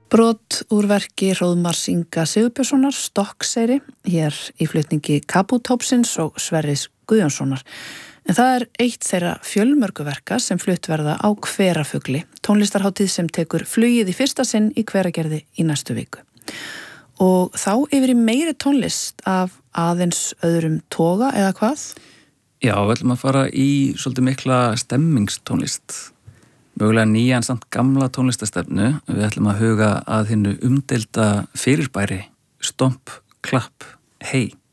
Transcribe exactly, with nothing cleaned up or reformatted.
Brot úr verki Hróðmars Inga Sigurbjörnssonar, Stokkseyri, hér í flutningi Kabúthópsins og Sverris Guðjónssonar. En það er eitt þeirra fjölmörgu verka sem flutt verða á Hverafugli, tónlistarhátíð sem tekur flugið í fyrsta sinn í Hveragerði í næstu viku. Og þá yfir í meiri tónlist af aðeins öðrum toga eða hvað? Já, við ætlum að fara í svolítið mikla stemmingstónlist. Mögulega nýjan samt gamla tónlistastefnu. Við ætlum að huga að hinnu umdeilda fyrirbæri Stomp, klapp, hey.